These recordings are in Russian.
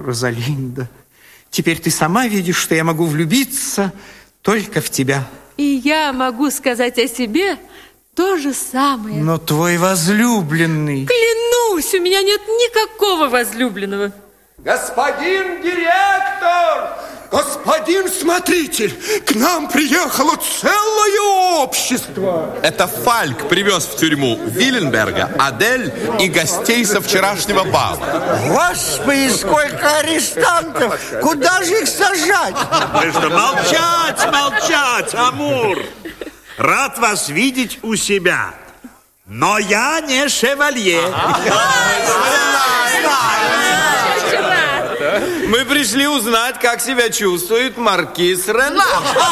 Розалинда, теперь ты сама видишь, что я могу влюбиться только в тебя. И я могу сказать о себе то же самое. Но твой возлюбленный... Клянусь, у меня нет никакого возлюбленного. Господин директор! Господин смотритель! К нам приехало целое общество! Это Фальк привез в тюрьму Виленберга, Адель и гостей со вчерашнего бала. Господи, сколько арестантов! Куда же их сажать? Молчать, Амур! Рад вас видеть у себя. Но я не шевалье. Мы пришли узнать, как себя чувствует маркиз Ренар.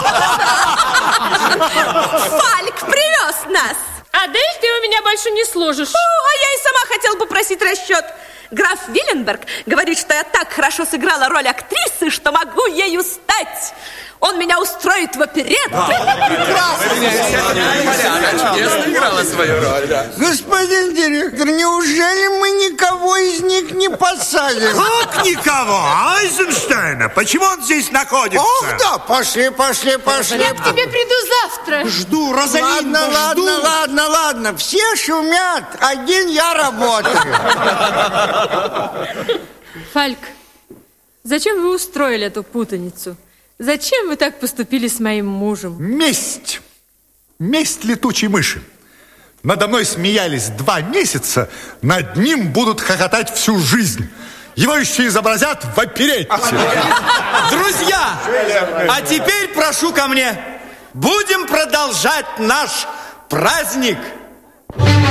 Фальк привез нас. Адель, ты у меня больше не служишь. А я и сама хотела бы просить расчет. Граф Виленберг говорит, что я так хорошо сыграла роль актрисы, что могу ею стать. Он меня устроит в оперетте. Чудесно играла свою роль, да. Господин директор, неужели мы никого из них не посадим? Как никого? Айзенштейна? Почему он здесь находится? Ох да, пошли. Я к тебе приду завтра. Жду, Розалинда, Ладно. Все шумят, один я работаю. Фальк, зачем вы устроили эту путаницу? Зачем вы так поступили с моим мужем? Месть летучей мыши. Надо мной смеялись 2 месяца, над ним будут хохотать всю жизнь. Его еще изобразят в оперетте. Друзья, а теперь прошу ко мне. Будем продолжать наш праздник.